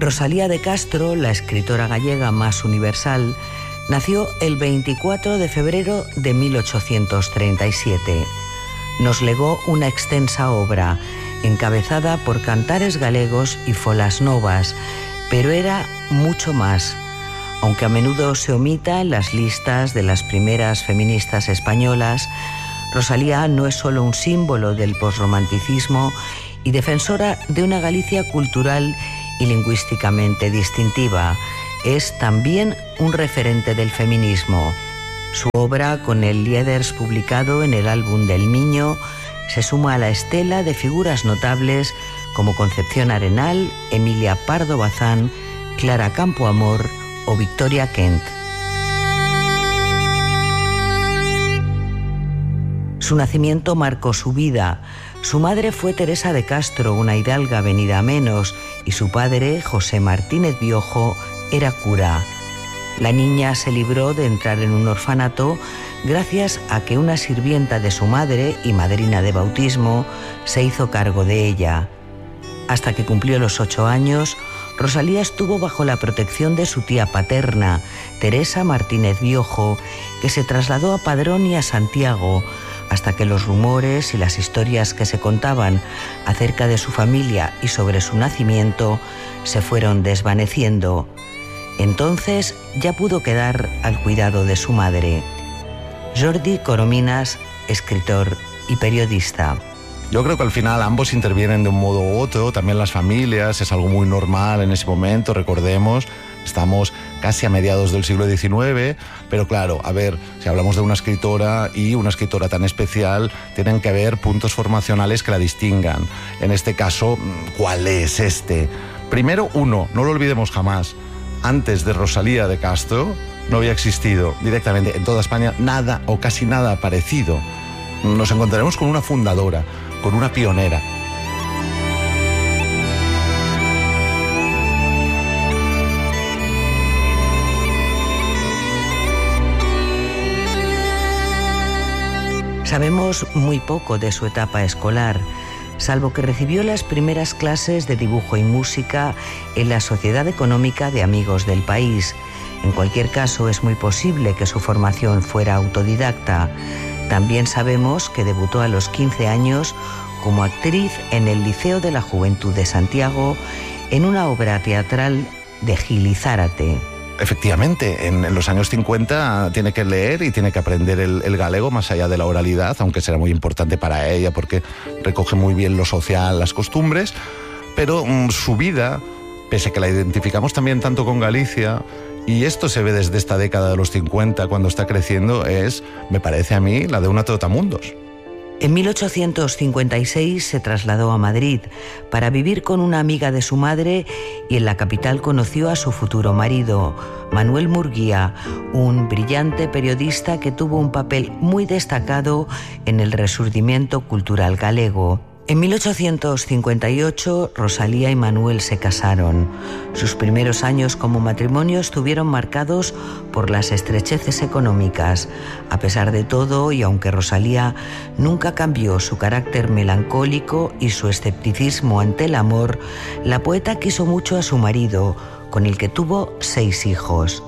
Rosalía de Castro, la escritora gallega más universal, nació el 24 de febrero de 1837. Nos legó una extensa obra, encabezada por cantares galegos y folas novas, pero era mucho más. Aunque a menudo se omita en las listas de las primeras feministas españolas, Rosalía no es solo un símbolo del posromanticismo y defensora de una Galicia cultural y lingüísticamente distintiva, es también un referente del feminismo. Su obra, con el Lieders publicado en el álbum del Miño, se suma a la estela de figuras notables como Concepción Arenal, Emilia Pardo Bazán, Clara Campoamor o Victoria Kent. Su nacimiento marcó su vida. Su madre fue Teresa de Castro, una hidalga venida a menos, y su padre, José Martínez Biojo, era cura. La niña se libró de entrar en un orfanato gracias a que una sirvienta de su madre y madrina de bautismo se hizo cargo de ella. Hasta que cumplió los 8 años, Rosalía estuvo bajo la protección de su tía paterna, Teresa Martínez Biojo, que se trasladó a Padrón y a Santiago, hasta que los rumores y las historias que se contaban acerca de su familia y sobre su nacimiento se fueron desvaneciendo. Entonces ya pudo quedar al cuidado de su madre. Jordi Corominas, escritor y periodista. Yo creo que al final ambos intervienen de un modo u otro, también las familias, es algo muy normal en ese momento, recordemos, estamos casi a mediados del siglo XIX, pero claro, a ver, si hablamos de una escritora y una escritora tan especial, tienen que haber puntos formacionales que la distingan. En este caso, ¿cuál es este? Primero, uno, no lo olvidemos jamás, antes de Rosalía de Castro no había existido directamente en toda España nada o casi nada parecido. Nos encontraremos con una fundadora, con una pionera. Sabemos muy poco de su etapa escolar, salvo que recibió las primeras clases de dibujo y música en la Sociedad Económica de Amigos del País. En cualquier caso, es muy posible que su formación fuera autodidacta. También sabemos que debutó a los 15 años como actriz en el Liceo de la Juventud de Santiago en una obra teatral de Gil y Zárate. Efectivamente, en los años 50 tiene que leer y tiene que aprender el galego más allá de la oralidad, aunque será muy importante para ella porque recoge muy bien lo social, las costumbres, pero su vida, pese a que la identificamos también tanto con Galicia, y esto se ve desde esta década de los 50 cuando está creciendo, es, me parece a mí, la de una trotamundos. En 1856 se trasladó a Madrid para vivir con una amiga de su madre y en la capital conoció a su futuro marido, Manuel Murguía, un brillante periodista que tuvo un papel muy destacado en el resurgimiento cultural galego. En 1858, Rosalía y Manuel se casaron. Sus primeros años como matrimonio estuvieron marcados por las estrecheces económicas. A pesar de todo, y aunque Rosalía nunca cambió su carácter melancólico y su escepticismo ante el amor, la poeta quiso mucho a su marido, con el que tuvo 6 hijos.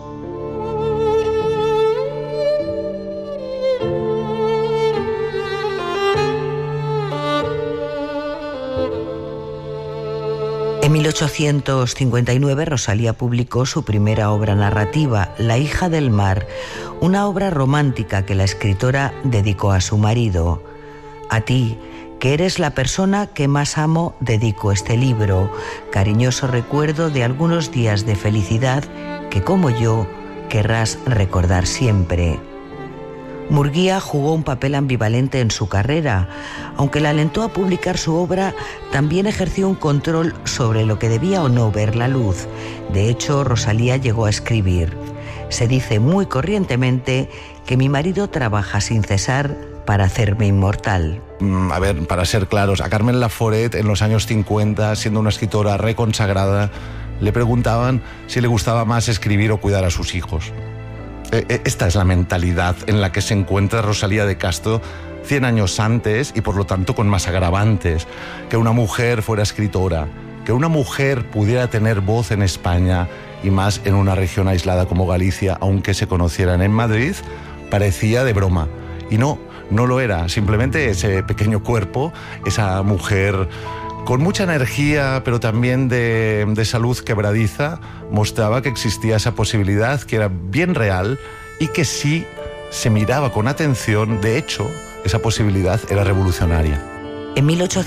En 1859 Rosalía publicó su primera obra narrativa, La hija del mar, una obra romántica que la escritora dedicó a su marido. A ti, que eres la persona que más amo, dedico este libro, cariñoso recuerdo de algunos días de felicidad que, como yo, querrás recordar siempre. Murguía jugó un papel ambivalente en su carrera. Aunque la alentó a publicar su obra, también ejerció un control sobre lo que debía o no ver la luz. De hecho, Rosalía llegó a escribir: se dice muy corrientemente que mi marido trabaja sin cesar para hacerme inmortal. A ver, para ser claros, a Carmen Laforet en los años 50, siendo una escritora reconsagrada, le preguntaban si le gustaba más escribir o cuidar a sus hijos. Esta es la mentalidad en la que se encuentra Rosalía de Castro 100 años antes y por lo tanto con más agravantes. Que una mujer fuera escritora que una mujer pudiera tener voz en España y más en una región aislada como Galicia, aunque se conocieran en Madrid, parecía de broma. Y no lo era. Simplemente ese pequeño cuerpo, esa mujer con mucha energía, pero también de salud quebradiza, mostraba que existía esa posibilidad, que era bien real y que sí se miraba con atención. De hecho, esa posibilidad era revolucionaria. En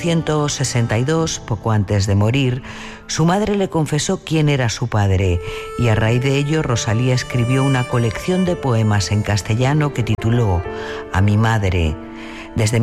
1862, poco antes de morir, su madre le confesó quién era su padre y a raíz de ello Rosalía escribió una colección de poemas en castellano que tituló A mi madre. Desde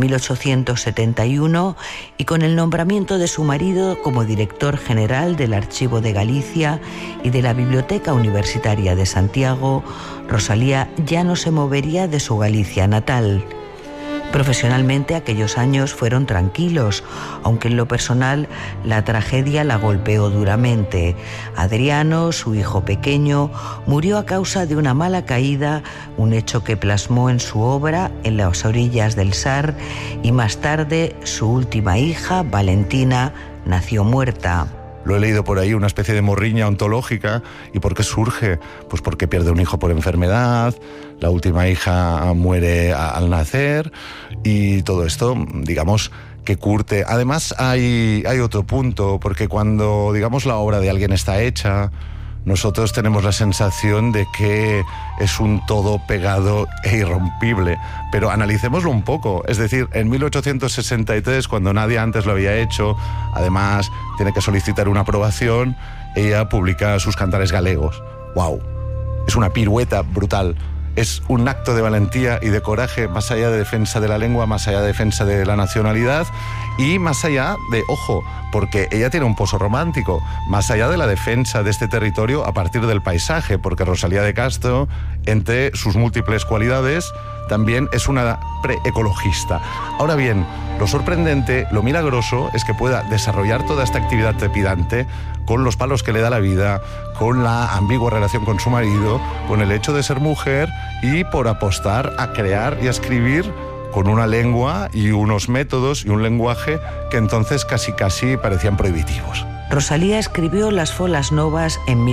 1871 y con el nombramiento de su marido como director general del Archivo de Galicia y de la Biblioteca Universitaria de Santiago, Rosalía ya no se movería de su Galicia natal. Profesionalmente aquellos años fueron tranquilos, aunque en lo personal la tragedia la golpeó duramente. Adriano, su hijo pequeño, murió a causa de una mala caída, un hecho que plasmó en su obra En las orillas del Sar, y más tarde su última hija, Valentina, nació muerta. Lo he leído por ahí, una especie de morriña ontológica. ¿Y por qué surge? Pues porque pierde un hijo por enfermedad, la última hija muere al nacer y todo esto, digamos, que curte. Además hay otro punto, porque cuando, digamos, la obra de alguien está hecha, nosotros tenemos la sensación de que es un todo pegado e irrompible. Pero analicémoslo un poco. Es decir, en 1863, cuando nadie antes lo había hecho, además tiene que solicitar una aprobación, ella publica sus Cantares galegos. ¡Wow! Es una pirueta brutal. Es un acto de valentía y de coraje, más allá de defensa de la lengua, más allá de defensa de la nacionalidad y más allá de, ojo, porque ella tiene un pozo romántico, más allá de la defensa de este territorio a partir del paisaje, porque Rosalía de Castro, entre sus múltiples cualidades, también es una preecologista. Ahora bien, lo sorprendente, lo milagroso, es que pueda desarrollar toda esta actividad trepidante con los palos que le da la vida, con la ambigua relación con su marido, con el hecho de ser mujer y por apostar a crear y a escribir con una lengua y unos métodos y un lenguaje que entonces casi parecían prohibitivos. Rosalía escribió Las Folas Novas en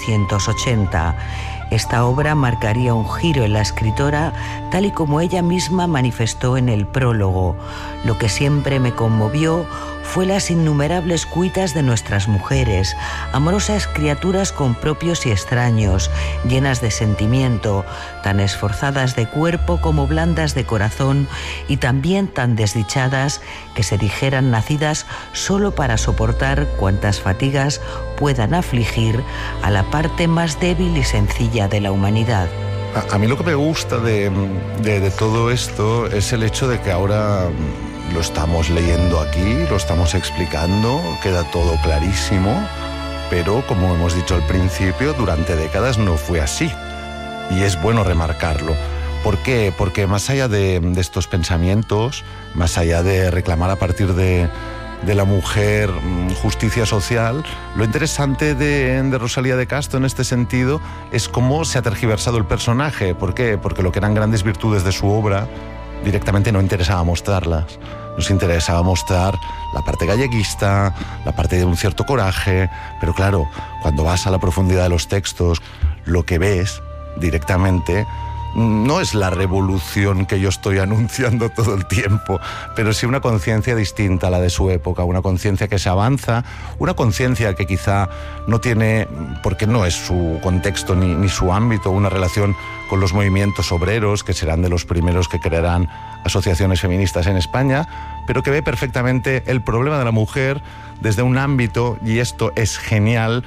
1880. Esta obra marcaría un giro en la escritora, tal y como ella misma manifestó en el prólogo. Lo que siempre me conmovió fue las innumerables cuitas de nuestras mujeres, amorosas criaturas con propios y extraños, llenas de sentimiento, tan esforzadas de cuerpo como blandas de corazón y también tan desdichadas que se dijeran nacidas solo para soportar cuantas fatigas puedan afligir a la parte más débil y sencilla de la humanidad. A mí lo que me gusta de todo esto es el hecho de que ahora lo estamos leyendo aquí, lo estamos explicando, queda todo clarísimo, pero como hemos dicho al principio, durante décadas no fue así. Y es bueno remarcarlo. ¿Por qué? Porque más allá de estos pensamientos, más allá de reclamar a partir de la mujer justicia social, lo interesante de Rosalía de Castro en este sentido es cómo se ha tergiversado el personaje. ¿Por qué? Porque lo que eran grandes virtudes de su obra directamente no interesaba mostrarlas. Nos interesaba mostrar la parte galleguista, la parte de un cierto coraje, pero claro, cuando vas a la profundidad de los textos, lo que ves directamente no es la revolución que yo estoy anunciando todo el tiempo, pero sí una conciencia distinta a la de su época, una conciencia que se avanza, una conciencia que quizá no tiene, porque no es su contexto ni su ámbito, una relación con los movimientos obreros, que serán de los primeros que crearán asociaciones feministas en España, pero que ve perfectamente el problema de la mujer desde un ámbito, y esto es genial,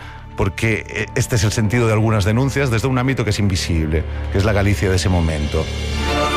porque este es el sentido de algunas denuncias, desde un ámbito que es invisible, que es la Galicia de ese momento.